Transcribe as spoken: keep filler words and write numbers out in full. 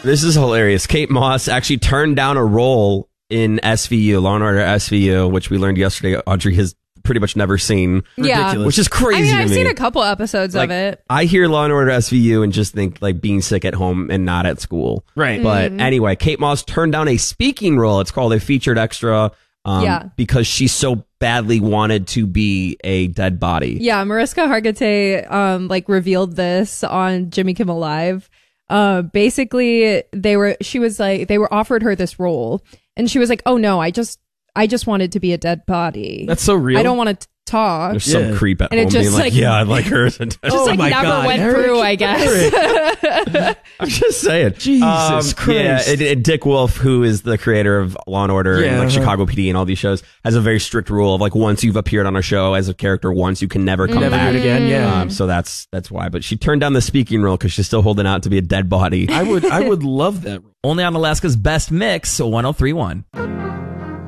This is hilarious. Kate Moss actually turned down a role in S V U, Law and Order S V U, which we learned yesterday Audrey has pretty much never seen. Yeah. Ridiculous. Which is crazy I mean, to I've me. seen a couple episodes like, of it. I hear Law and Order S V U and just think like being sick at home and not at school. Right. But Mm-hmm. anyway, Kate Moss turned down a speaking role. It's called a featured extra. Um, Yeah. Because she so badly wanted to be a dead body. Yeah, Mariska Hargitay um like revealed this on Jimmy Kimmel Live. Uh basically they were she was like they were offered her this role and she was like, "Oh no, I just I just wanted to be a dead body. That's so real. I don't want to talk." There's some Yeah. creep at And it home just, being like, like- yeah, I like her. Just Just Oh like my never God, went Eric, through, I guess. I'm just saying. Jesus um, Christ. Yeah, and, and Dick Wolf, who is the creator of Law and Order Yeah, and like uh-huh. Chicago P D and all these shows, has a very strict rule of like once you've appeared on a show as a character once, you can never come Never back do it again. Yeah. Um, so that's that's why. But she turned down the speaking role because she's still holding out to be a dead body. I would I would love that. Only on Alaska's Best Mix, so one oh three point one.